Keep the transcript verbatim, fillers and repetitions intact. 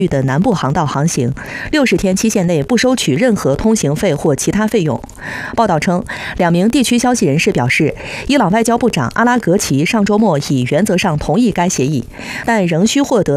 的南部航道航行，六十天期限内不收取任何通行费或其他费用。报道称，两名地区消息人士表示，伊朗外交部长阿拉格齐上周末已原则上同意该协议，但仍需获得